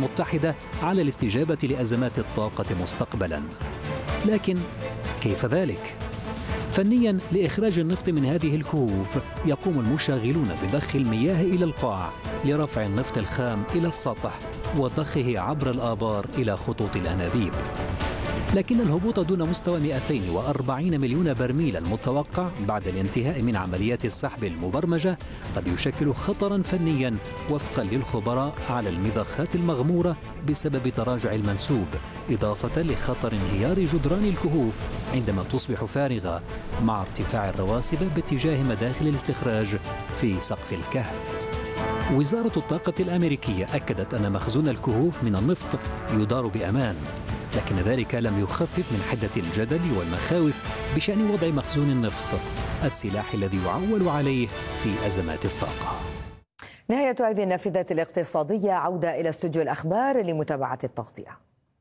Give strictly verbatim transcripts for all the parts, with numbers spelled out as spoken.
المتحدة على الاستجابة لأزمات الطاقة مستقبلاً. لكن كيف ذلك؟ فنياً، لإخراج النفط من هذه الكهوف يقوم المشغلون بضخ المياه إلى القاع لرفع النفط الخام إلى السطح وضخه عبر الآبار إلى خطوط الأنابيب. لكن الهبوط دون مستوى مئتين وأربعين مليون برميل المتوقع بعد الانتهاء من عمليات السحب المبرمجة قد يشكل خطراً فنياً وفقاً للخبراء على المضخات المغمورة بسبب تراجع المنسوب، إضافة لخطر انهيار جدران الكهوف عندما تصبح فارغة مع ارتفاع الرواسب باتجاه مداخل الاستخراج في سقف الكهف. وزارة الطاقة الأمريكية أكدت أن مخزون الكهوف من النفط يدار بأمان، لكن ذلك لم يخفف من حدة الجدل والمخاوف بشأن وضع مخزون النفط، السلاح الذي يعول عليه في أزمات الطاقة. نهاية هذه النافذة الاقتصادية، عودة إلى استوديو الأخبار لمتابعة التغطية.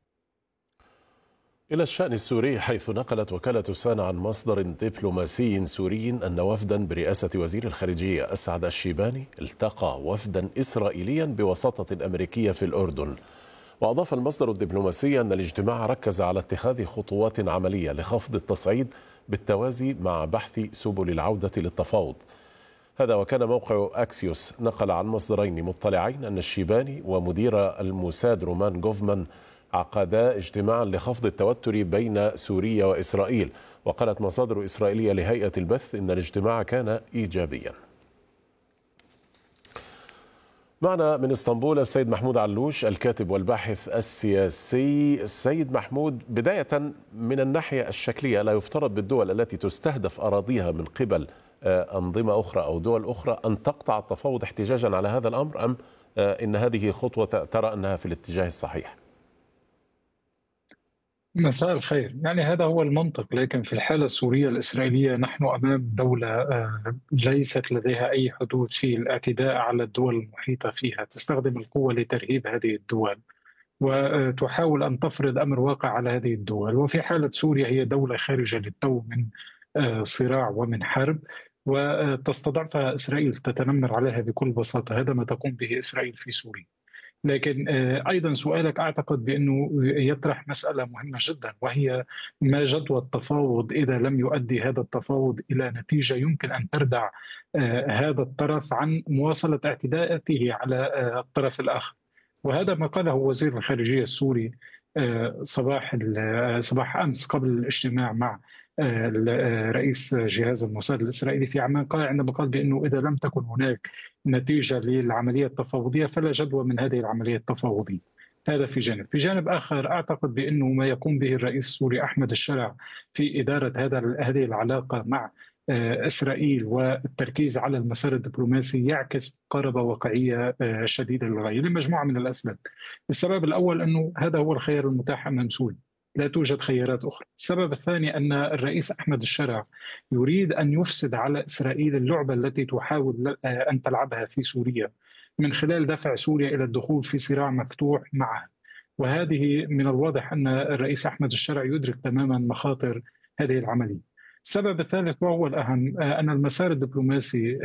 إلى الشأن السوري، حيث نقلت وكالة سانا عن مصدر دبلوماسي سوري أن وفدا برئاسة وزير الخارجية أسعد الشيباني التقى وفدا إسرائيليا بوساطة أمريكية في الأردن. وأضاف المصدر الدبلوماسي أن الاجتماع ركز على اتخاذ خطوات عملية لخفض التصعيد بالتوازي مع بحث سبل العودة للتفاوض. هذا وكان موقع أكسيوس نقل عن مصدرين مطلعين أن الشيباني ومدير الموساد رومان جوفمان عقدا اجتماعا لخفض التوتر بين سوريا وإسرائيل. وقالت مصادر إسرائيلية لهيئة البث إن الاجتماع كان إيجابيا. معنا من اسطنبول السيد محمود علوش، الكاتب والباحث السياسي. السيد محمود، بداية من الناحية الشكلية، لا يفترض بالدول التي تستهدف أراضيها من قبل أنظمة أخرى أو دول أخرى أن تقطع التفاوض احتجاجا على هذا الأمر، أم إن هذه خطوة ترى أنها في الاتجاه الصحيح؟ مساء الخير. يعني هذا هو المنطق، لكن في الحالة السورية الإسرائيلية نحن أمام دولة ليست لديها أي حدود في الاعتداء على الدول المحيطة فيها، تستخدم القوة لترهيب هذه الدول وتحاول أن تفرض أمر واقع على هذه الدول. وفي حالة سوريا هي دولة خارجة للتو من صراع ومن حرب، وتستضعفها إسرائيل، تتنمر عليها بكل بساطة. هذا ما تقوم به إسرائيل في سوريا. لكن أيضا سؤالك أعتقد بأنه يطرح مسألة مهمة جدا، وهي ما جدوى التفاوض إذا لم يؤدي هذا التفاوض إلى نتيجة يمكن أن تردع هذا الطرف عن مواصلة اعتداءاته على الطرف الآخر. وهذا ما قاله وزير الخارجية السوري صباح صباح أمس قبل الاجتماع مع رئيس جهاز الموساد الإسرائيلي في عمان. قال عندما قال بأنه إذا لم تكن هناك نتيجة للعملية التفاوضية فلا جدوى من هذه العملية التفاوضية. هذا في جانب. في جانب آخر أعتقد بأنه ما يقوم به الرئيس السوري أحمد الشرع في إدارة هذا هذه العلاقة مع إسرائيل والتركيز على المسار الدبلوماسي يعكس مقاربة واقعية شديدة للغاية لمجموعة من الأسباب. السبب الأول أنه هذا هو الخيار المتاح أمام سوريا، لا توجد خيارات أخرى. السبب الثاني أن الرئيس أحمد الشرع يريد أن يفسد على إسرائيل اللعبة التي تحاول أن تلعبها في سوريا من خلال دفع سوريا إلى الدخول في صراع مفتوح معها. وهذه من الواضح أن الرئيس أحمد الشرع يدرك تماما مخاطر هذه العملية. السبب الثالث وهو الأهم أن المسار الدبلوماسي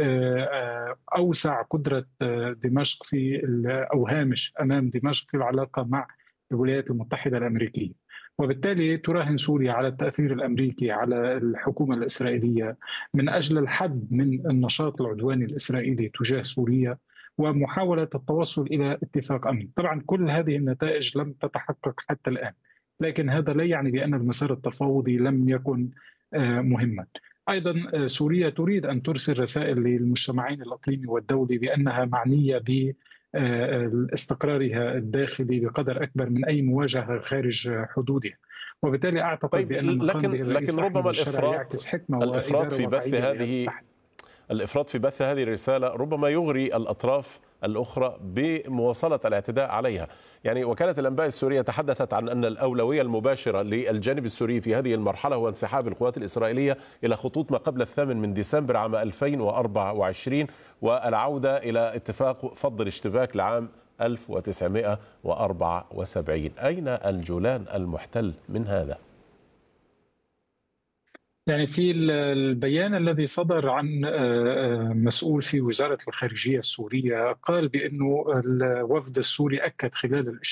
أوسع قدرة دمشق في أو هامش أمام دمشق في العلاقة مع الولايات المتحدة الأمريكية، وبالتالي تراهن سوريا على التأثير الأمريكي على الحكومة الإسرائيلية من أجل الحد من النشاط العدواني الإسرائيلي تجاه سوريا ومحاولة التوصل إلى اتفاق أمن. طبعا كل هذه النتائج لم تتحقق حتى الآن، لكن هذا لا يعني بأن المسار التفاوضي لم يكن مهما. أيضا سوريا تريد أن ترسل رسائل للمجتمعين الإقليمي والدولي بأنها معنية باستقرارها الداخلي بقدر أكبر من أي مواجهة خارج حدودها. وبالتالي أعتقد طيب بأن لكن لكن ربما الإفراط الإفراط في بث هذه الإفراط في بث هذه الرسالة ربما يغري الأطراف الأخرى بمواصلة الاعتداء عليها. يعني وكالة الأنباء السورية تحدثت عن أن الأولوية المباشرة للجانب السوري في هذه المرحلة هو انسحاب القوات الإسرائيلية إلى خطوط ما قبل الثامن من ديسمبر عام ألفين وأربعة وعشرين والعودة إلى اتفاق فض الاشتباك لعام ألف وتسعمائة وأربعة وسبعين. أين الجولان المحتل من هذا؟ يعني في البيان الذي صدر عن مسؤول في وزارة الخارجية السورية قال بأنه الوفد السوري أكد خلال